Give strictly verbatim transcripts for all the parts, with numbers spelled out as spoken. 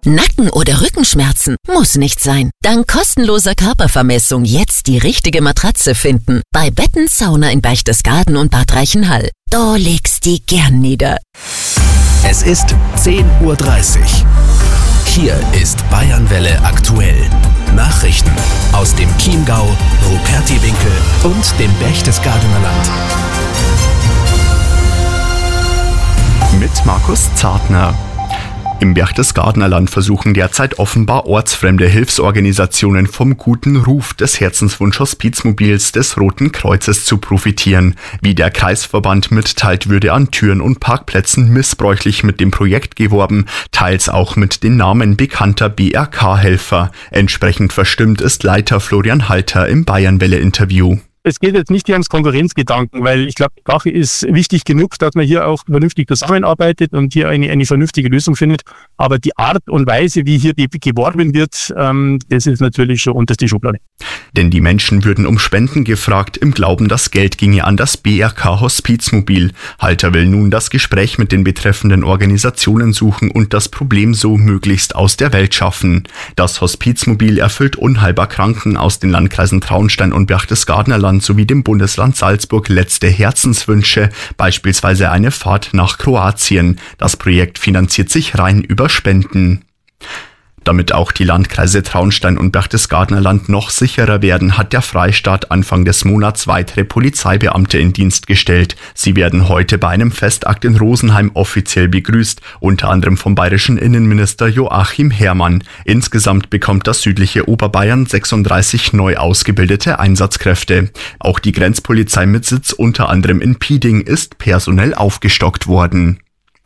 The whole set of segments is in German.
Nacken- oder Rückenschmerzen? Muss nicht sein. Dank kostenloser Körpervermessung jetzt die richtige Matratze finden. Bei Betten Sauna in Berchtesgaden und Bad Reichenhall. Da legst die gern nieder. Es ist zehn Uhr dreißig. Hier ist Bayernwelle aktuell. Nachrichten aus dem Chiemgau, Rupertiwinkel und dem Berchtesgadener Land. Mit Markus Zartner. Im Berchtesgadener Land versuchen derzeit offenbar ortsfremde Hilfsorganisationen vom guten Ruf des Herzenswunsch-Hospizmobils des Roten Kreuzes zu profitieren. Wie der Kreisverband mitteilt, würde an Türen und Parkplätzen missbräuchlich mit dem Projekt geworben, teils auch mit den Namen bekannter B R K-Helfer. Entsprechend verstimmt ist Leiter Florian Halter im Bayernwelle-Interview. Es geht jetzt nicht hier ums Konkurrenzgedanken, weil ich glaube, die Sache ist wichtig genug, dass man hier auch vernünftig zusammenarbeitet und hier eine, eine vernünftige Lösung findet. Aber die Art und Weise, wie hier die geworben wird, ähm, das ist natürlich schon unterste Schublade. Denn die Menschen würden um Spenden gefragt, im Glauben, das Geld ginge an das B R K-Hospizmobil. Halter will nun das Gespräch mit den betreffenden Organisationen suchen und das Problem so möglichst aus der Welt schaffen. Das Hospizmobil erfüllt unheilbar Kranken aus den Landkreisen Traunstein und Berchtesgadener Land sowie dem Bundesland Salzburg letzte Herzenswünsche, beispielsweise eine Fahrt nach Kroatien. Das Projekt finanziert sich rein über Spenden. Damit auch die Landkreise Traunstein und Berchtesgadener Land noch sicherer werden, hat der Freistaat Anfang des Monats weitere Polizeibeamte in Dienst gestellt. Sie werden heute bei einem Festakt in Rosenheim offiziell begrüßt, unter anderem vom bayerischen Innenminister Joachim Herrmann. Insgesamt bekommt das südliche Oberbayern sechsunddreißig neu ausgebildete Einsatzkräfte. Auch die Grenzpolizei mit Sitz unter anderem in Pieding ist personell aufgestockt worden.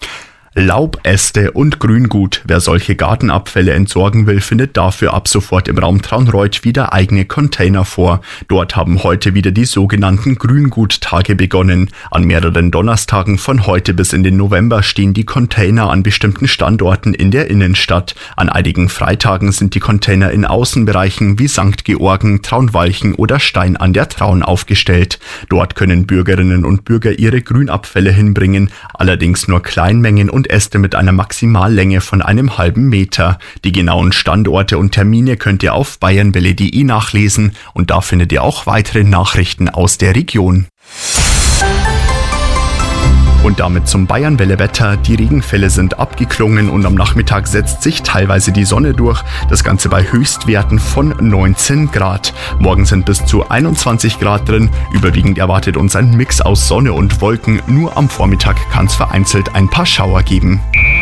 Laub, Äste und Grüngut. Wer solche Gartenabfälle entsorgen will, findet dafür ab sofort im Raum Traunreut wieder eigene Container vor. Dort haben heute wieder die sogenannten Grüngut-Tage begonnen. An mehreren Donnerstagen von heute bis in den November stehen die Container an bestimmten Standorten in der Innenstadt. An einigen Freitagen sind die Container in Außenbereichen wie Sankt Georgen, Traunwalchen oder Stein an der Traun aufgestellt. Dort können Bürgerinnen und Bürger ihre Grünabfälle hinbringen, allerdings nur Kleinmengen und und Äste mit einer Maximallänge von einem halben Meter. Die genauen Standorte und Termine könnt ihr auf bayernwelle punkt de nachlesen und da findet ihr auch weitere Nachrichten aus der Region. Und damit zum Bayernwelle-Wetter. Die Regenfälle sind abgeklungen und am Nachmittag setzt sich teilweise die Sonne durch. Das Ganze bei Höchstwerten von neunzehn Grad. Morgen sind bis zu einundzwanzig Grad drin. Überwiegend erwartet uns ein Mix aus Sonne und Wolken. Nur am Vormittag kann es vereinzelt ein paar Schauer geben.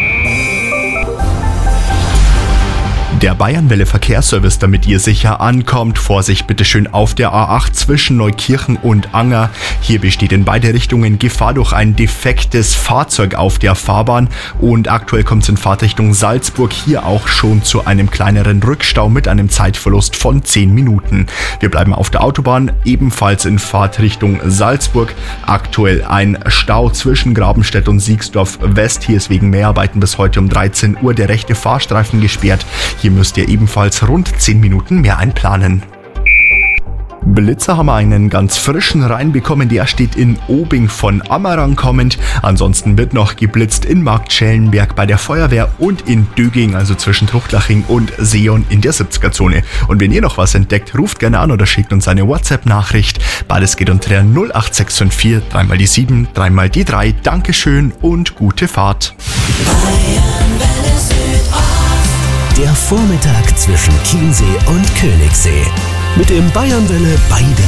Der Bayernwelle Verkehrsservice, damit ihr sicher ankommt. Vorsicht bitte schön auf der A acht zwischen Neukirchen und Anger. Hier besteht in beide Richtungen Gefahr durch ein defektes Fahrzeug auf der Fahrbahn. Und aktuell kommt es in Fahrtrichtung Salzburg hier auch schon zu einem kleineren Rückstau mit einem Zeitverlust von zehn Minuten. Wir bleiben auf der Autobahn, ebenfalls in Fahrtrichtung Salzburg. Aktuell ein Stau zwischen Grabenstedt und Siegsdorf West. Hier ist wegen Mehrarbeiten bis heute um dreizehn Uhr der rechte Fahrstreifen gesperrt. Hier müsst ihr ebenfalls rund zehn Minuten mehr einplanen. Blitzer haben wir einen ganz frischen reinbekommen, der steht in Obing von Ammerang kommend. Ansonsten wird noch geblitzt in Marktschellenberg bei der Feuerwehr und in Döging, also zwischen Truchtlaching und Seeon in der siebziger-Zone. Und wenn ihr noch was entdeckt, ruft gerne an oder schickt uns eine WhatsApp-Nachricht. Beides geht unter der null acht sechs fünf vier, dreimal die sieben, dreimal die drei. Dankeschön und gute Fahrt. Der Vormittag zwischen Chiemsee und Königssee. Mit dem Bayernwelle bei der